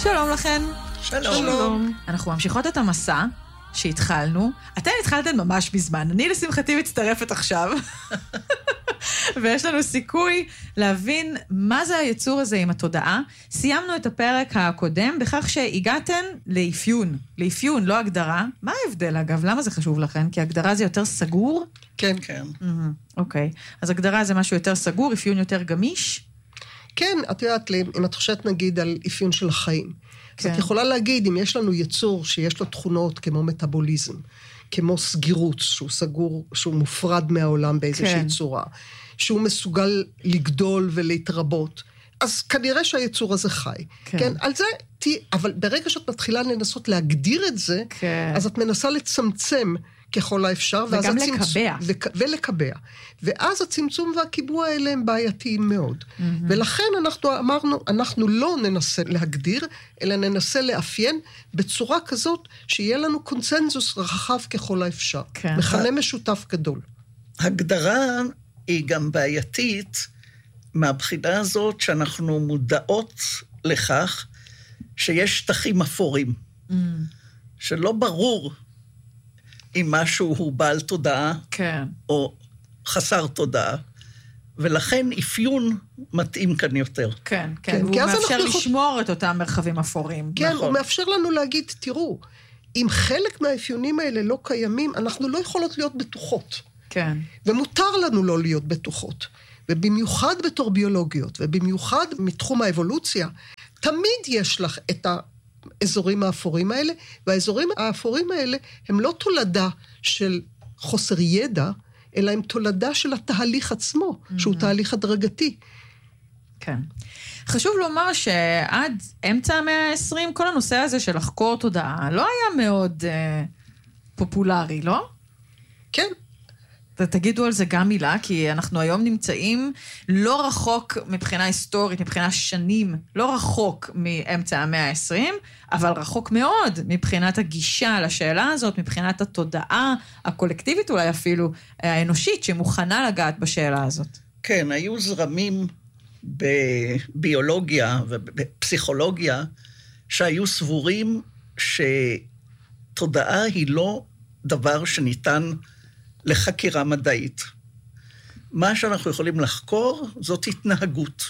שלום לכן. שלום. אנחנו ממשיכות את המסע שהתחלנו. אתן התחלתן ממש בזמן. אני לשמחתי מצטרפת עכשיו. ויש לנו סיכוי להבין מה זה היצור הזה עם התודעה. סיימנו את הפרק הקודם בכך שהגעתן לאפיון, לא הגדרה. מה ההבדל אגב? למה זה חשוב לכן? כי הגדרה זה יותר סגור? כן. אוקיי. אז הגדרה זה משהו יותר סגור, אפיון יותר גמיש? כן, את יודעת לי, אם את חושבת נגיד על אפיון של החיים, אז את יכולה להגיד, אם יש לנו יצור שיש לו תכונות כמו מטאבוליזם, כמו סגירות, שהוא סגור, שהוא מופרד מהעולם באיזושהי צורה, שהוא מסוגל לגדול ולהתרבות, אז כנראה שהיצור הזה חי. כן, על זה, אבל ברגע שאת מתחילה לנסות להגדיר את זה, אז את מנסה לצמצם ככל האפשר, וגם לקבע. ולקבע. ואז הצמצום והקיבוע האלה הם בעייתיים מאוד. ולכן אנחנו אמרנו, אנחנו לא ננסה להגדיר, אלא ננסה לאפיין בצורה כזאת, שיהיה לנו קונצנזוס רחב ככל האפשר. מכנה משותף גדול. הגדרה היא גם בעייתית, מהבחינה הזאת שאנחנו מודעות לכך, שיש שטחים אפורים. שלא ברור אם משהו הוא בעל תודעה, או חסר תודעה, ולכן אפיון מתאים כאן יותר. כן, והוא מאפשר לשמור את אותם מרחבים אפורים. כן, הוא מאפשר לנו להגיד, תראו, אם חלק מהאפיונים האלה לא קיימים, אנחנו לא יכולות להיות בטוחות. כן. ומותר לנו לא להיות בטוחות. ובמיוחד בתור ביולוגיות, ובמיוחד מתחום האבולוציה, תמיד יש לך את האזורים האפורים האלה, והאזורים האפורים האלה הם לא תולדה של חוסר ידע, אלא הם תולדה של התהליך עצמו, שהוא תהליך הדרגתי. כן. חשוב לומר שעד אמצע המאה ה-20, כל הנושא הזה של לחקור תודעה, לא היה מאוד פופולרי, לא? כן. תגידו על זה גם מילה, כי אנחנו היום נמצאים לא רחוק מבחינה היסטורית, מבחינה שנים, לא רחוק מאמצע המאה ה-20, אבל רחוק מאוד מבחינת הגישה לשאלה הזאת, מבחינת התודעה הקולקטיבית אולי אפילו, האנושית, שמוכנה לגעת בשאלה הזאת. כן, היו זרמים בביולוגיה ובפסיכולוגיה, שהיו סבורים שתודעה היא לא דבר שניתן לחקירה מדעית. מה שאנחנו יכולים לחקור, זאת התנהגות.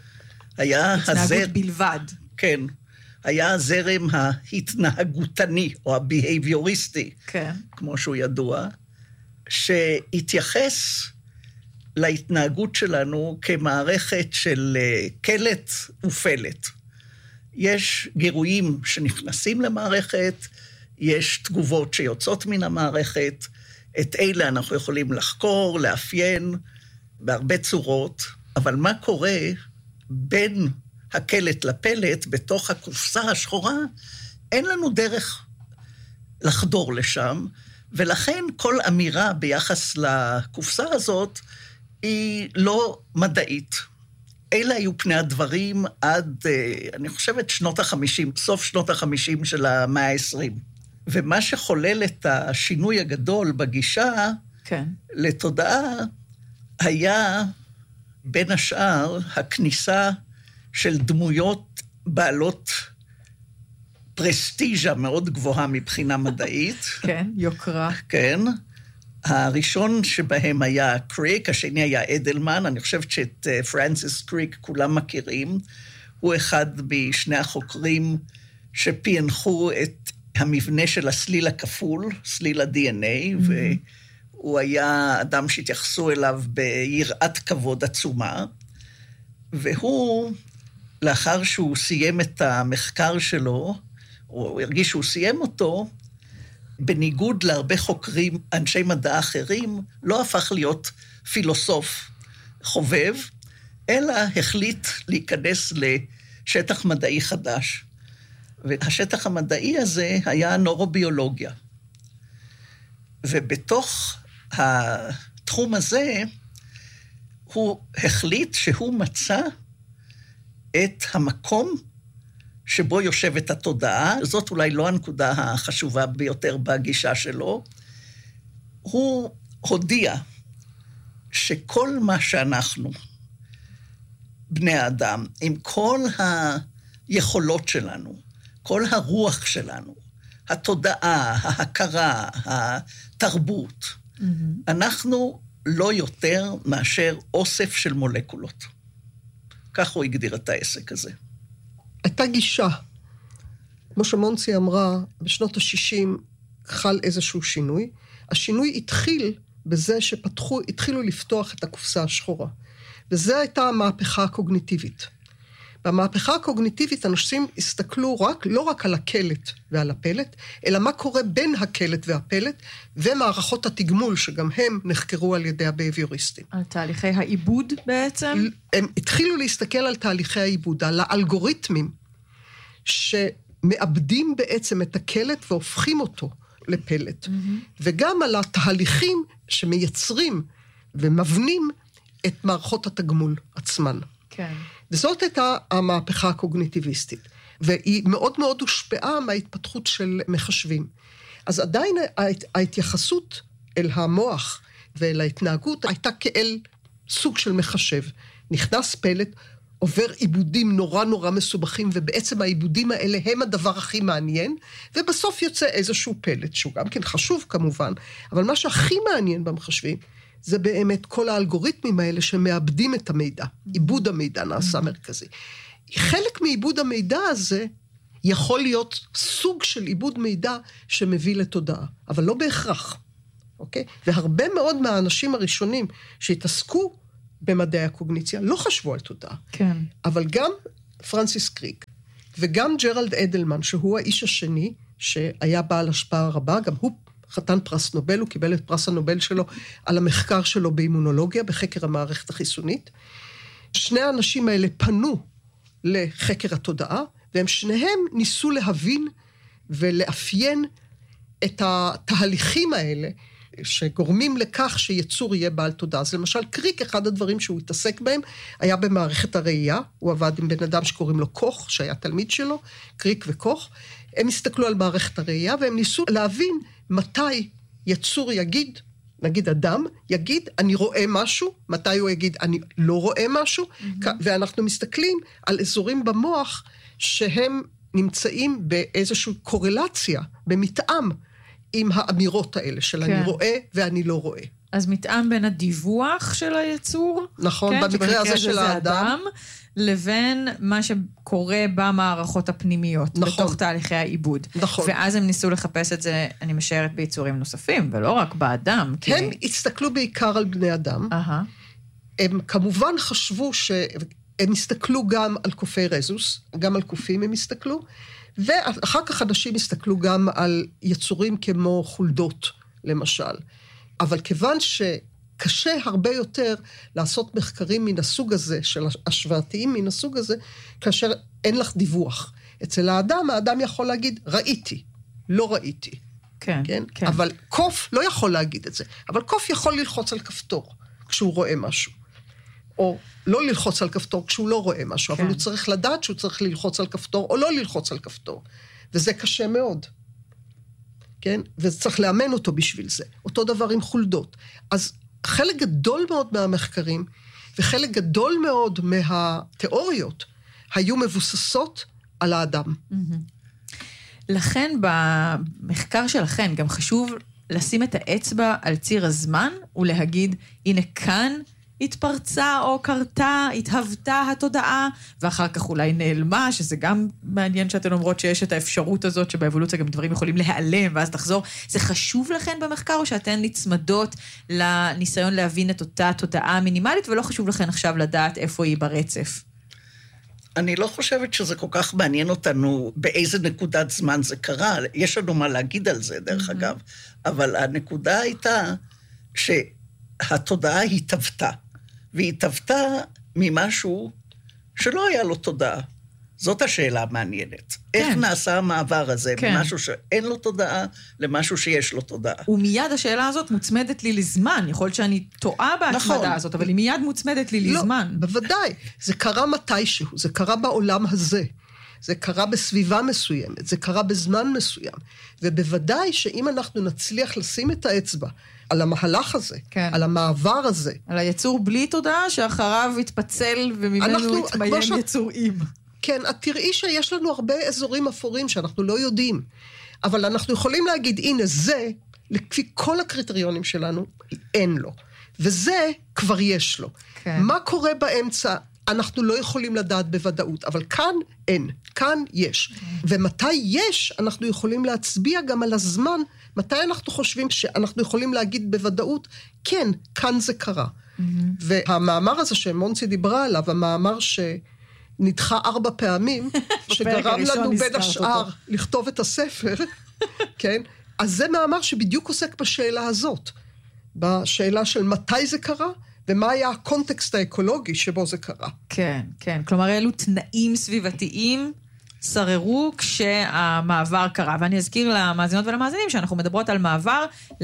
התנהגות בלבד. כן. היה הזרם ההתנהגותני, או הביהביוריסטי, כמו שהוא ידוע, שהתייחס להתנהגות שלנו כמערכת של קלט ופלט. יש גירויים שנכנסים למערכת, יש תגובות שיוצאות מן המערכת, את אלה אנחנו יכולים לחקור, לאפיין, בהרבה צורות, אבל מה קורה בין הקלט לפלט, בתוך הקופסה השחורה, אין לנו דרך לחדור לשם, ולכן כל אמירה ביחס לקופסה הזאת, היא לא מדעית. אלה היו פני הדברים עד, אני חושבת, סוף שנות ה-50 של המאה ה-20. ומה שחולל את השינוי הגדול בגישה לתודעה, היה בין השאר הכניסה של דמויות בעלות פרסטיז'ה מאוד גבוהה מבחינה מדעית. כן, יוקרה. כן. הראשון שבהם היה קריק, השני היה אדלמן, אני חושבת שאת פרנסיס קריק כולם מכירים. הוא אחד משני החוקרים שפיינחו את המבנה של הסליל הכפול, סליל ה-DNA, והוא היה אדם שהתייחסו אליו ביראת כבוד עצומה, והוא, לאחר שהוא סיים את המחקר שלו, הוא הרגיש שהוא סיים אותו, בניגוד להרבה חוקרים, אנשי מדע אחרים, לא הפך להיות פילוסוף חובב, אלא החליט להיכנס לשטח מדעי חדש. והשטח המדעי הזה היה נורוביולוגיה. ובתוך התחום הזה, הוא החליט שהוא מצא את המקום שבו יושבת התודעה, זאת אולי לא הנקודה החשובה ביותר בגישה שלו, הוא הודיע שכל מה שאנחנו, בני האדם, עם כל היכולות שלנו, כל הרוח שלנו, התודעה, ההכרה, התרבות, אנחנו לא יותר מאשר אוסף של מולקולות. כך הוא הגדיר את העסק הזה. הייתה גישה. כמו שמונצי אמרה, בשנות ה-60 חל איזשהו שינוי. השינוי התחיל בזה התחילו לפתוח את הקופסה השחורה. וזו הייתה המהפכה הקוגניטיבית. במהפכה הקוגניטיבית אנשים הסתכלו לא רק על הקלט ועל הפלט, אלא מה קורה בין הקלט והפלט, ומערכות התגמול שגם הם נחקרו על ידי הבייביוריסטים. על תהליכי העיבוד בעצם? הם התחילו להסתכל על תהליכי העיבוד, על האלגוריתמים שמאבדים בעצם את הקלט והופכים אותו לפלט. וגם על התהליכים שמייצרים ומבנים את מערכות התגמול עצמן. כן. וזאת הייתה המהפכה הקוגניטיביסטית, והיא מאוד מאוד הושפעה מההתפתחות של מחשבים. אז עדיין ההתייחסות אל המוח ואל ההתנהגות הייתה כאל סוג של מחשב. נכנס פלט, עובר עיבודים נורא נורא מסובכים, ובעצם העיבודים האלה הם הדבר הכי מעניין, ובסוף יוצא איזשהו פלט, שהוא גם כן חשוב כמובן, אבל מה שהכי מעניין במחשבים, זה באמת כל האלגוריתמים האלה שמאבדים את המידע. עיבוד המידע נעשה מרכזי. חלק מעיבוד המידע הזה יכול להיות סוג של עיבוד מידע שמביא לתודעה, אבל לא בהכרח. אוקיי? והרבה מאוד מהאנשים הראשונים שהתעסקו במדעי הקוגניציה לא חשבו על תודעה. כן. אבל גם פרנסיס קריק וגם ג'רלד אדלמן, שהוא האיש השני שהיה בעל השפעה רבה, גם הוא חתן פרס נובל, הוא קיבל את פרס הנובל שלו על המחקר שלו באימונולוגיה, בחקר המערכת החיסונית. שני האנשים האלה פנו לחקר התודעה, והם שניהם ניסו להבין ולאפיין את התהליכים האלה, שגורמים לכך שיצור יהיה בעל תודעה. אז למשל, קריק, אחד הדברים שהוא התעסק בהם, היה במערכת הראייה, הוא עבד עם בן אדם שקוראים לו קוך, שהיה תלמיד שלו, קריק וקוך, הם הסתכלו על מערכת הראייה, והם ניסו להבין מתי יצור יגיד, נגיד אדם, יגיד, אני רואה משהו, מתי הוא יגיד, אני לא רואה משהו, ואנחנו מסתכלים על אזורים במוח, שהם נמצאים באיזושהי קורלציה, במתאם, עם האמירות האלה של אני רואה ואני לא רואה. אז מתאם בין הדיווח של היצור, נכון, במקרה הזה של האדם, לבין מה שקורה במערכות הפנימיות, בתוך תהליכי העיבוד. נכון. ואז הם ניסו לחפש את זה, אני משערת, ביצורים נוספים, ולא רק באדם. הם הסתכלו בעיקר על בני אדם. הם כמובן חשבו הם הסתכלו גם על קופי רזוס, גם על קופים הם הסתכלו, ואחר כך אנשים הסתכלו גם על יצורים כמו חולדות, למשל. אבל כיוון שקשה הרבה יותר לעשות מחקרים מן הסוג הזה, של השוואתיים מן הסוג הזה, כאשר אין לך דיווח. אצל האדם יכול להגיד, ראיתי, לא ראיתי. כן, כן? כן. אבל קוף לא יכול להגיד את זה. אבל קוף יכול ללחוץ על כפתור כשהוא רואה משהו. או לא ללחוץ על כפתור כשהוא לא רואה משהו, אבל הוא צריך לדעת שהוא צריך ללחוץ על כפתור, או לא ללחוץ על כפתור. וזה קשה מאוד. כן? וצריך לאמן אותו בשביל זה. אותו דבר עם חולדות. אז חלק גדול מאוד מהמחקרים, וחלק גדול מאוד מהתיאוריות, היו מבוססות על האדם. לכן, במחקר שלכם, גם חשוב לשים את האצבע על ציר הזמן, ולהגיד, הנה כאן, התפרצה או קרתה, התהוותה התודעה, ואחר כך אולי נעלמה, שזה גם מעניין שאתן אומרות שיש את האפשרות הזאת, שבאבולוציה גם דברים יכולים להיעלם, ואז תחזור. זה חשוב לכן במחקר, או שאתן נצמדות לניסיון להבין את אותה תודעה המינימלית, ולא חשוב לכן עכשיו לדעת איפה היא ברצף? אני לא חושבת שזה כל כך מעניין אותנו באיזה נקודת זמן זה קרה. יש לנו מה להגיד על זה, דרך אגב. אבל הנקודה הייתה שהתודעה התהוותה. והיא התהוותה ממשהו שלא היה לו תודעה. זאת השאלה המעניינת. איך נעשה המעבר הזה, ממשהו שאין לו תודעה, למשהו שיש לו תודעה. ומיד השאלה הזאת מוצמדת לי לזמן. יכול להיות שאני טועה בהצמדה הזאת, אבל היא מיד מוצמדת לי לזמן. לא, בוודאי. זה קרה מתישהו, זה קרה בעולם הזה. זה קרה בסביבה מסוימת, זה קרה בזמן מסוים. ובוודאי שאם אנחנו נצליח לשים את האצבע על המהלך הזה, על המעבר הזה. על היצור בלי תודעה, שאחריו יתפצל וממנו יתמיין יצורים. כן, את תראי שיש לנו הרבה אזורים אפורים שאנחנו לא יודעים, אבל אנחנו יכולים להגיד, הנה זה, לפי כל הקריטריונים שלנו, אין לו. וזה כבר יש לו. כן. מה קורה באמצע? אנחנו לא יכולים לדעת בוודאות, אבל כאן אין, כאן יש. ומתי יש, אנחנו יכולים להצביע גם על הזמן, מתי אנחנו חושבים שאנחנו יכולים להגיד בוודאות, כן, כאן זה קרה. והמאמר הזה שמונצי דיברה עליו, המאמר שנדחה 4 פעמים, שגרם לנו בין השאר לכתוב את הספר, כן? אז זה מאמר שבדיוק עוסק בשאלה הזאת, בשאלה של מתי זה קרה, ומה היה הקונטקסט האקולוגי שבו זה קרה. כן, כן. כלומר, אלו תנאים סביבתיים שררו כשהמעבר קרה. ואני אזכיר למאזינות ולמאזינים שאנחנו מדברות על מעבר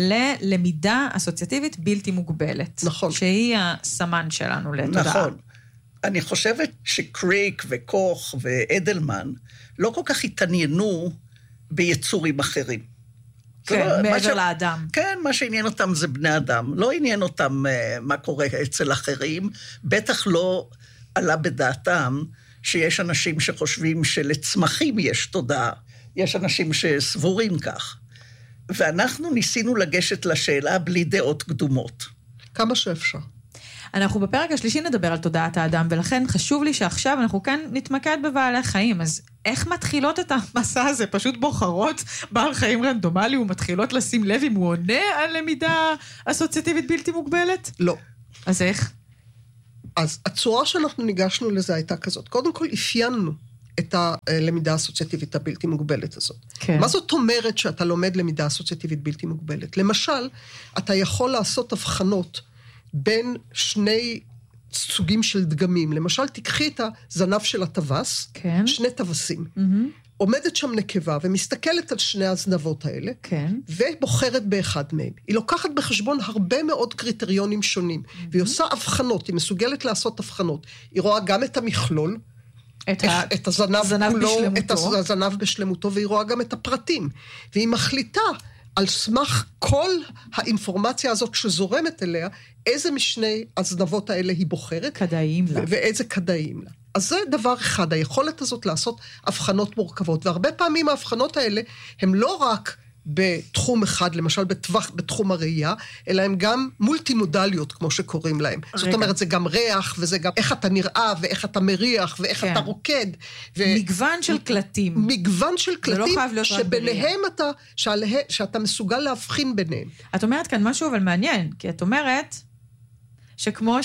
ללמידה אסוציאטיבית בלתי מוגבלת. נכון. שהיא הסמן שלנו לתודעה. נכון. אני חושבת שקריק וקוך ואדלמן לא כל כך התעניינו ביצורים אחרים. כן, מעבר לאדם. כן, מה שעניין אותם זה בני אדם. לא עניין אותם מה קורה אצל אחרים, בטח לא עלה בדעתם שיש אנשים שחושבים שלצמחים יש תודעה. יש אנשים שסבורים כך. ואנחנו ניסינו לגשת לשאלה בלי דעות קדומות. כמה שאפשר. אנחנו בפרק השלישי נדבר על תודעת האדם, ולכן חשוב לי שעכשיו אנחנו כאן נתמקד בבעלי חיים. אז איך מתחילות את המסע הזה? פשוט בוחרות בעל חיים רנדומלי ומתחילות לשים לב אם הוא עונה על למידה אסוציאטיבית בלתי מוגבלת? לא. אז איך? אז הצורה שאנחנו ניגשנו לזה הייתה כזאת. קודם כל אפיינו את הלמידה האסוציאטיבית הבלתי מוגבלת הזאת. כן. מה זאת אומרת שאתה לומד למידה אסוציאטיבית בלתי מוגבלת? למשל, אתה יכול לעשות הבחנות בין שני סוגים של דגמים. למשל, תקחי את הזנב של הטווס, כן. 2 טווסים. עומדת שם נקבה ומסתכלת על 2 הזנבות האלה, כן. ובוחרת באחד מהם. היא לוקחת בחשבון הרבה מאוד קריטריונים שונים, והיא עושה הבחנות, היא מסוגלת לעשות הבחנות. היא רואה גם את המכלול, את הזנב כולו, את הזנב בשלמותו, והיא רואה גם את הפרטים. והיא מחליטה על סמך כל האינפורמציה הזאת שזורמת אליה, איזה משני הזנבות האלה היא בוחרת. כדאיים לה. ואיזה כדאיים לה. אז זה דבר אחד, היכולת הזאת לעשות הבחנות מורכבות, והרבה פעמים ההבחנות האלה הם לא רק בתחום אחד, למשל בתחום הראייה, אלא הם גם מולטימודליות, כמו שקוראים להם. זאת אומרת, זה גם ריח, וזה גם איך אתה נראה, ואיך אתה מריח, ואיך אתה רוקד. מגוון של קלטים. מגוון של קלטים, שביניהם שאתה מסוגל להבחין ביניהם. את אומרת כאן משהו אבל מעניין, כי את אומרת שכמו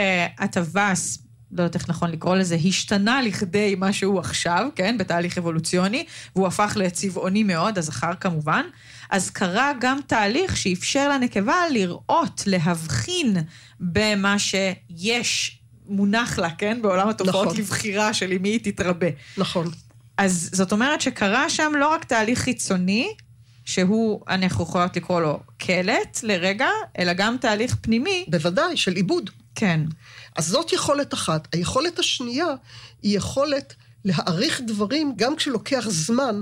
שהטווס, לא יודעת איך נכון לקרוא לזה, השתנה לכדי מה שהוא עכשיו, כן, בתהליך אבולוציוני, והוא הפך לצבעוני מאוד, הזכר כמובן, אז קרה גם תהליך שאפשר לנקבה לראות, להבחין במה שיש מונח לה, כן, בעולם התופעות נכון. לבחירה של מי היא תתרבה. נכון. אז זאת אומרת שקרה שם לא רק תהליך חיצוני, שהוא, אנחנו יכולות לקרוא לו קלט לרגע, אלא גם תהליך פנימי. בוודאי, של עיבוד. כן. אז זאת יכולת אחת. היכולת השנייה היא יכולת להעריך דברים, גם כשלוקח זמן,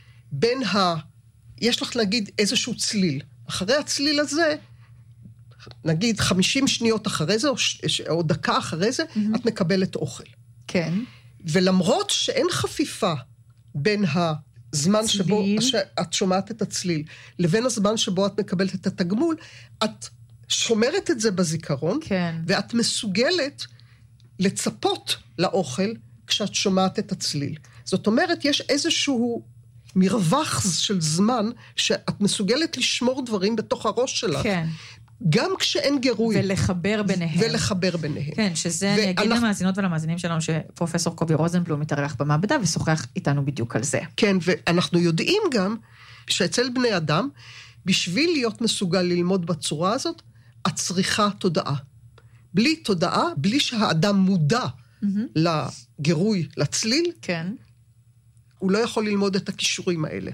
יש לך להגיד איזשהו צליל. אחרי הצליל הזה, נגיד 50 שניות אחרי זה, או דקה אחרי זה, את מקבלת אוכל. כן. ולמרות שאין חפיפה בין הזמן שבו את שומעת את הצליל, לבין הזמן שבו את מקבלת את התגמול, את שומרת את זה בזיכרון, כן. ואת מסוגלת לצפות לאוכל כשאת שומעת את הצליל. זאת אומרת, יש איזשהו מרווח של זמן שאת מסוגלת לשמור דברים בתוך הראש שלך. כן. גם כשאין גירוי. ולחבר ביניהם. כן, שזה אני אגיד למאזינות ולמאזינים שלנו שפרופסור קובי רוזנבלום מתארח במעבדה ושוחח איתנו בדיוק על זה. כן, ואנחנו יודעים גם שאצל בני אדם, בשביל להיות מסוגל ללמוד בצורה הזאת, את צריכה תודעה. בלי תודעה, בלי שהאדם מודע לגירוי, לצליל, כן. הוא לא יכול ללמוד את הכישורים האלה.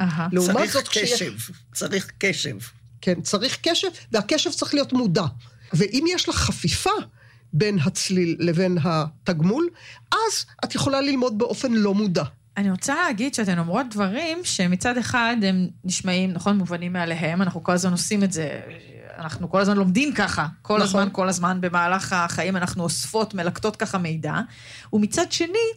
צריך קשב. כן, צריך קשב, והקשב צריך להיות מודע. ואם יש לך חפיפה בין הצליל לבין התגמול, אז את יכולה ללמוד באופן לא מודע. אני רוצה להגיד שאתן אומרות דברים שמצד אחד הם נשמעים, נכון, מובנים מעליהם, אנחנו כל הזמן עושים את זה, אנחנו כל הזמן לומדים ככה, כל הזמן במהלך החיים אנחנו אוספות, מלקטות ככה מידע, ומצד שני,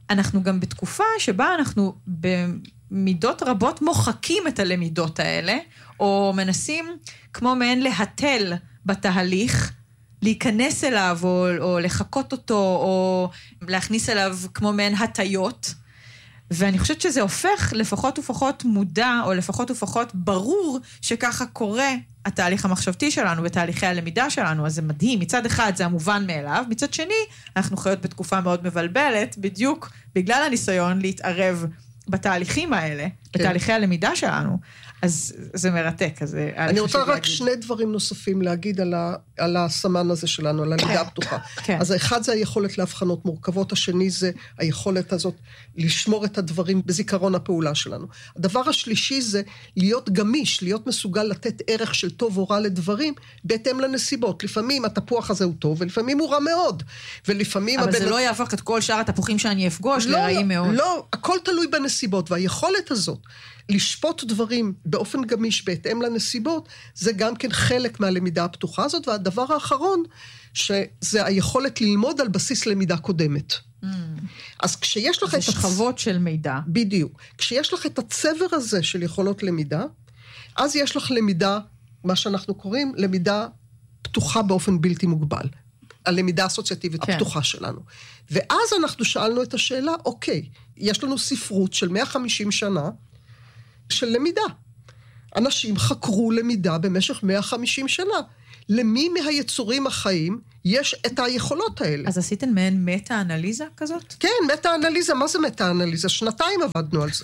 אנחנו גם בתקופה שבה אנחנו במידות רבות מוחקים את הלמידות האלה, או מנסים כמו מעין להתל בתהליך, להיכנס אליו, או לחכות אותו, או להכניס אליו כמו מעין הטיות, ואני חושבת שזה הופך לפחות ופחות מודע, או לפחות ופחות ברור, שככה קורה התהליך המחשבתי שלנו, ותהליכי הלמידה שלנו, אז זה מדהים, מצד אחד זה המובן מאליו, מצד שני, אנחנו חיות בתקופה מאוד מבלבלת, בדיוק בגלל הניסיון להתערב בתהליכים האלה, כן. בתהליכי הלמידה שלנו, אז זה מרתק. אני רוצה רק שני דברים נוספים להגיד על הסמן הזה שלנו, על הלמידה הפתוחה. כן. אז האחד זה היכולת להבחנות מורכבות, השני זה היכולת הזאת לשמור את הדברים בזיכרון הפעולה שלנו. הדבר השלישי זה להיות גמיש, להיות מסוגל לתת ערך של טוב או רע לדברים, בהתאם לנסיבות. לפעמים התפוח הזה הוא טוב, ולפעמים הוא רע מאוד. ולפעמים אבל זה לא יהפוך את כל שאר התפוחים שאני אפגוש לרעים מאוד. לא, הכל תלוי בנסיבות, והיכולת הזאת לשפוט דברים באופן גמיש בהתאם לנסיבות, זה גם כן חלק מהלמידה הפתוחה הזאת, והדבר האחרון, שזה היכולת ללמוד על בסיס למידה קודמת. אז כשיש לך זה שכבות של מידע. בדיוק. כשיש לך את הצבר הזה של יכולות למידה, אז יש לך למידה, מה שאנחנו קוראים, למידה פתוחה באופן בלתי מוגבל. הלמידה האסוציאטיבית הפתוחה שלנו. ואז אנחנו שאלנו את השאלה, אוקיי, יש לנו ספרות של 150 שנה, של למידה. אנשים חקרו למידה במשך 150 שנה. למי מהיצורים החיים יש את היכולות האלה? אז עשיתם מעין מטה-אנליזה כזאת? כן, מטה-אנליזה. מה זה מטה-אנליזה? 2 עבדנו על זה.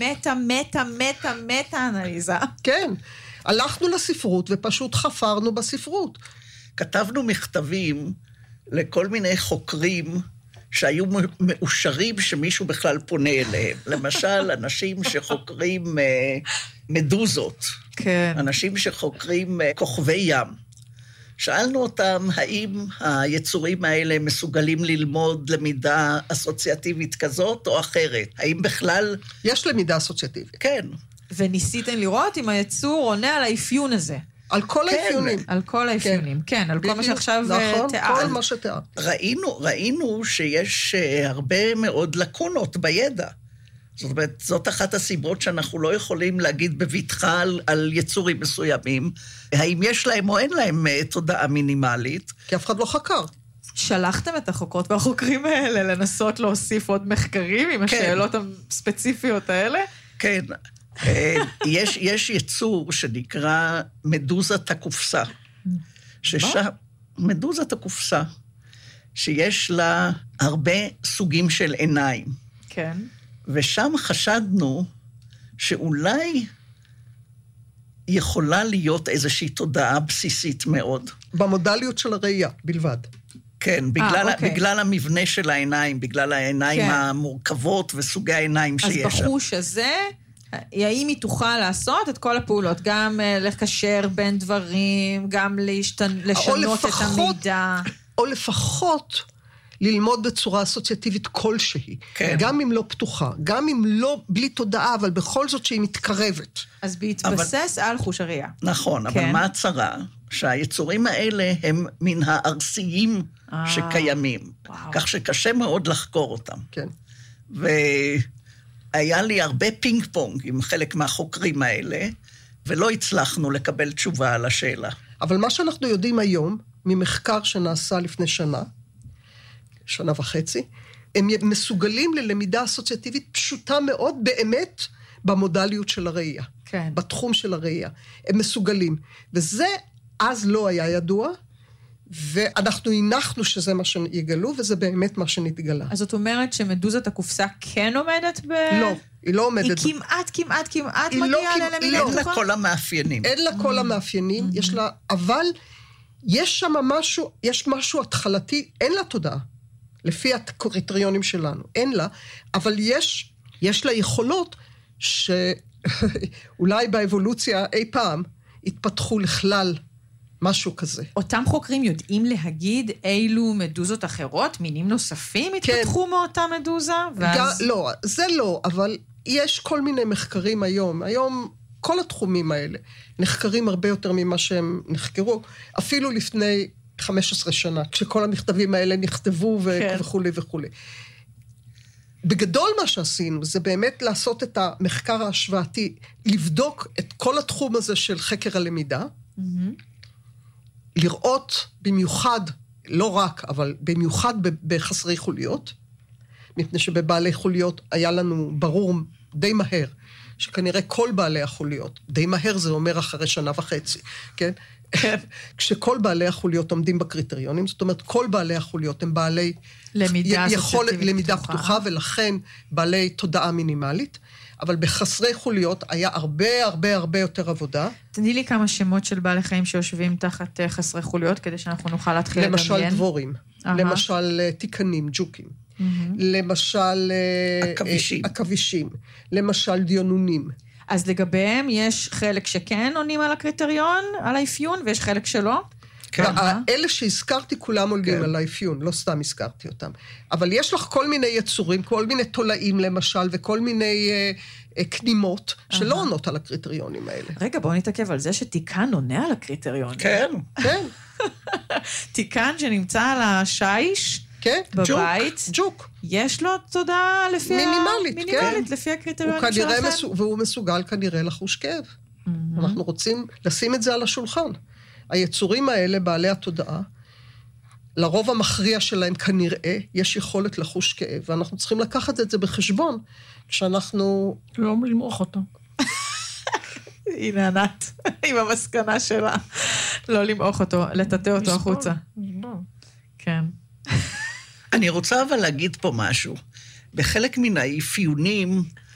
מטה-אנליזה. כן. הלכנו לספרות ופשוט חפרנו בספרות. כתבנו מכתבים לכל מיני חוקרים שהיו מאושרים שמישהו בכלל פונה אליהם. למשל, אנשים שחוקרים מדוזות. כן. אנשים שחוקרים כוכבי ים. שאלנו אותם, האם היצורים האלה מסוגלים ללמוד למידה אסוציאטיבית כזאת או אחרת? האם בכלל... יש למידה אסוציאטיבית. כן. וניסיתם לראות אם היצור עונה על האפיון הזה. על כל האפיונים. על כל האפיונים, כן, על כל מה שעכשיו נכון, תיאר. כל מה שתיאר. ראינו שיש הרבה מאוד לקונות בידע. זאת אומרת, זאת אחת הסיבות שאנחנו לא יכולים להגיד בבטחה על יצורים מסוימים, האם יש להם או אין להם תודעה מינימלית. כי אף אחד לא חקר. שלחתם את החוקרות והחוקרים האלה לנסות להוסיף עוד מחקרים עם השאלות הספציפיות האלה? כן. יש יצור שנקרא מדוזת הקופסה. מדוזת הקופסה, שיש לה הרבה סוגים של עיניים. כן. ושם חשדנו שאולי יכולה להיות איזושהי תודעה בסיסית מאוד. במודליות של הראייה, בלבד. כן, בגלל המבנה של העיניים, בגלל העיניים המורכבות וסוגי העיניים שיש. אז בחוש הזה, האם היא תוכל לעשות את כל הפעולות, גם לקשר בין דברים, גם לשנות את המידע. או לפחות ללמוד בצורה אסוציאטיבית כלשהי. כן. גם אם לא פתוחה, גם אם לא בלי תודעה, אבל בכל זאת שהיא מתקרבת. אז בהתבסס על חוש הראייה. נכון, אבל מה הצרה? שהיצורים האלה הם מן הארסיים שקיימים. כך שקשה מאוד לחקור אותם. כן. והיה לי הרבה פינג פונג עם חלק מהחוקרים האלה, ולא הצלחנו לקבל תשובה על השאלה. אבל מה שאנחנו יודעים היום, ממחקר שנעשה לפני שנה וחצי, הם מסוגלים ללמידה אסוציאטיבית פשוטה מאוד, באמת, במודליות של הראייה. כן. בתחום של הראייה. הם מסוגלים. וזה אז לא היה ידוע, ואנחנו הנחנו שזה מה שיגלו, וזה באמת מה שנתגלה. אז זאת אומרת שמדוזת הקופסה כן עומדת לא, היא לא עומדת. היא כמעט מגיעה ללמידה פתוחה? אין לה כל המאפיינים. אין לה כל המאפיינים, יש לה, אבל יש שם משהו, יש משהו התחלתי, אין לה תודעה, לפי הקריטריונים שלנו, אין לה, אבל יש לה יכולות שאולי באבולוציה אי פעם התפתחו לכלל משהו כזה. אותם חוקרים יודעים להגיד אילו מדוזות אחרות, מינים נוספים התפתחו מאותה מדוזה? לא, זה לא, אבל יש כל מיני מחקרים היום. היום כל התחומים האלה נחקרים הרבה יותר ממה שהם נחקרו, אפילו לפני 15 שנה, כשכל המכתבים האלה נכתבו וכו' וכו'. בגדול מה שעשינו, זה באמת לעשות את המחקר ההשוואתי, לבדוק את כל התחום הזה של חקר הלמידה, לראות במיוחד, לא רק, אבל במיוחד בחסרי חוליות, מפני שבבעלי חוליות היה לנו ברור די מהר, שכנראה כל בעלי החוליות, די מהר זה אומר אחרי 1.5 שנה, כן? כשכל בעלי החוליות עומדים בקריטריונים, זאת אומרת, כל בעלי החוליות הם בעלי למידה פתוחה, ולכן בעלי תודעה מינימלית, אבל בחסרי חוליות היה הרבה יותר עבודה. תני לי כמה שמות של בעלי חיים שיושבים תחת חסרי חוליות, כדי שאנחנו נוכל להתחיל לדמיין. למשל דבורים, למשל תיקנים, ג'וקים, למשל עכבישים, למשל דיונונים. אז לגביהם יש חלק שכן עונים על הקריטריון, על האפיון, ויש חלק שלא? אלה שהזכרתי כולם עולים על האפיון, לא סתם הזכרתי אותם. אבל יש לך כל מיני יצורים, כל מיני תולעים למשל, וכל מיני קנימות, שלא עונות על הקריטריונים האלה. רגע, בואו נתעכב על זה שתיקן עונה על הקריטריונים. כן. תיקן שנמצא על השיש, בבית. ג'וק. יש לו תודעה לפי מינימלית, לפי הקריטריונים שלכם. והוא מסוגל כנראה לחוש כאב. אנחנו רוצים לשים את זה על השולחן. היצורים האלה, בעלי התודעה, לרוב המכריע שלהם כנראה יש יכולת לחוש כאב, ואנחנו צריכים לקחת את זה בחשבון, כשאנחנו... לא למרוח אותו. הנה ענת, עם המסקנה שלה. לא למרוח אותו, לטאטא אותו החוצה. כן. אני רוצה אבל להגיד פה משהו. בחלק מן האפיונים,